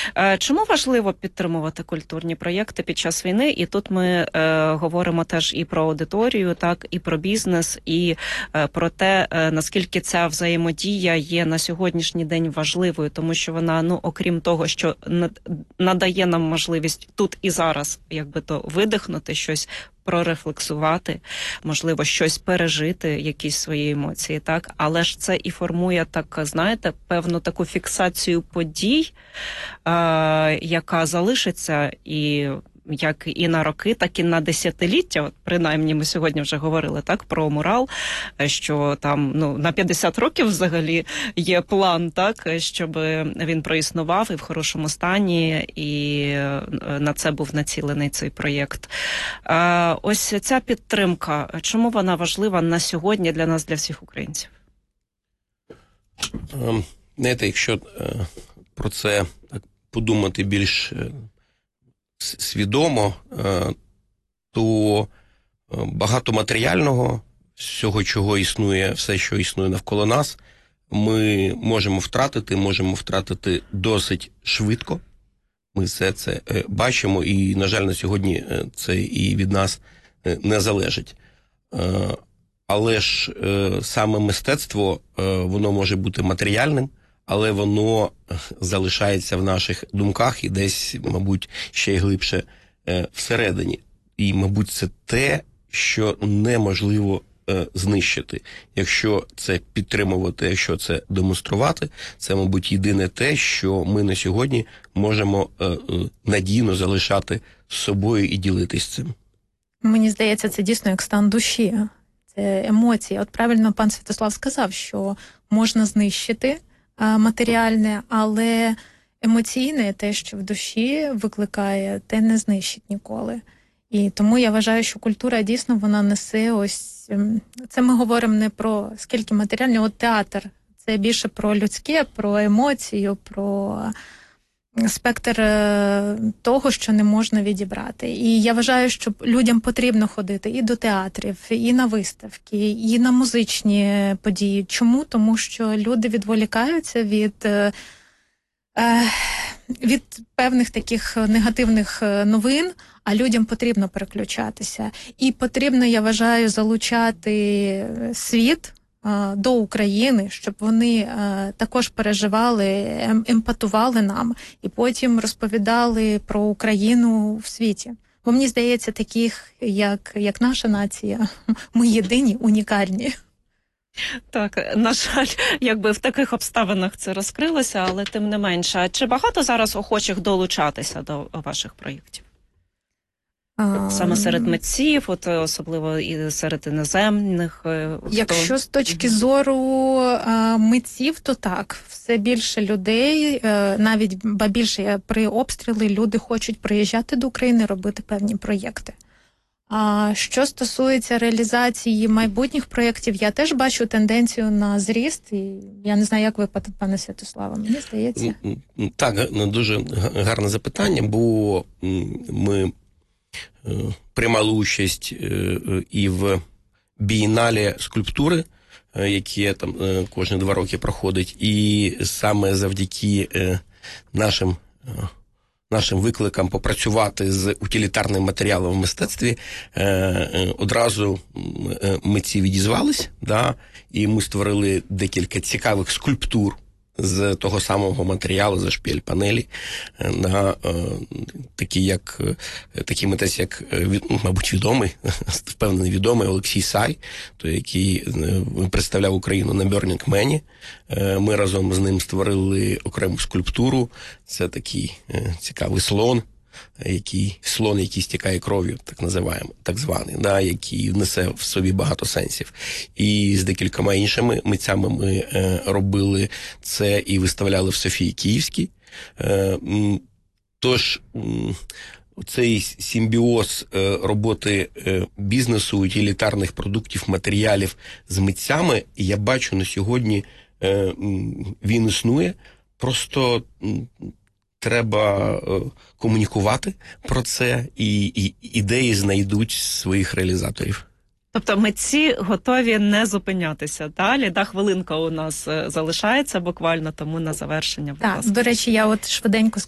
Чому важливо підтримувати культурні проєкти під час війни? І тут ми говоримо теж і про аудиторію, так, і про бізнес, і про те, наскільки ця взаємодія є на сьогоднішній день важливою, тому що вона, ну, окрім того, що надає нам можливість тут і зараз, якби то видихнути щось, прорефлексувати, можливо, щось пережити, якісь свої емоції, так? Але ж це і формує, так, знаєте, певну таку фіксацію подій, яка залишиться як і на роки, так і на десятиліття. От, принаймні, ми сьогодні вже говорили так про мурал, що там, ну, на 50 років взагалі є план, так, щоб він проіснував і в хорошому стані, і на це був націлений цей проєкт. Ось ця підтримка, чому вона важлива на сьогодні для нас, для всіх українців? Знаєте, якщо про це так подумати більш свідомо, то багато матеріального, всього, чого існує, все, що існує навколо нас, ми можемо втратити досить швидко. Ми все це бачимо, і, на жаль, на сьогодні це і від нас не залежить. Але ж саме мистецтво, воно може бути матеріальним, але воно залишається в наших думках і десь, мабуть, ще й глибше всередині. І, мабуть, це те, що неможливо знищити. Якщо це підтримувати, якщо це демонструвати, це, мабуть, єдине те, що ми на сьогодні можемо надійно залишати з собою і ділитись цим. Мені здається, це дійсно як стан душі. Це емоції. От правильно пан Святослав сказав, що можна знищити матеріальне, але емоційне, те, що в душі викликає, те не знищить ніколи. І тому я вважаю, що культура дійсно вона несе ось... Це ми говоримо не про скільки матеріального, от театр. Це більше про людське, про емоцію, про спектр того, що не можна відібрати. І я вважаю, що людям потрібно ходити і до театрів, і на виставки, і на музичні події. Чому? Тому що люди відволікаються від певних таких негативних новин, а людям потрібно переключатися. І потрібно, я вважаю, залучати світ до України, щоб вони також переживали, емпатували нам і потім розповідали про Україну в світі. Бо мені здається, таких, як наша нація, ми єдині, унікальні. Так, на жаль, якби в таких обставинах це розкрилося, але тим не менше. А чи багато зараз охочих долучатися до ваших проєктів? Саме серед митців, от особливо і серед іноземних. Якщо з точки зору митців, то так. Все більше людей, навіть більше при обстрілі люди хочуть приїжджати до України, робити певні проєкти. А що стосується реалізації майбутніх проєктів, я теж бачу тенденцію на зріст. І я не знаю, як ви, пане Святославе, мені здається. Так, дуже гарне запитання, бо ми приймали участь і в бієнале скульптури, яке там кожні 2 роки проходить, і саме завдяки нашим викликам попрацювати з утилітарним матеріалом в мистецтві, одразу митці відізвались, да, і ми створили декілька цікавих скульптур з того самого матеріалу, за шпиль-панелі, на такий митець, як, мабуть, відомий, впевнений відомий Олексій Сай, той, який представляв Україну на Burning Man. Ми разом з ним створили окрему скульптуру. Це такий цікавий слон, який стікає кров'ю, так званий, да, який несе в собі багато сенсів. І з декількома іншими митцями ми робили це і виставляли в Софії Київській. Тож цей симбіоз роботи бізнесу, утилітарних продуктів, матеріалів з митцями, я бачу на сьогодні, він існує. Просто треба комунікувати про це, і ідеї знайдуть своїх реалізаторів. Тобто митці готові не зупинятися далі. Хвилинка у нас залишається буквально, тому на завершення. Так, до речі, я от швиденько скажу.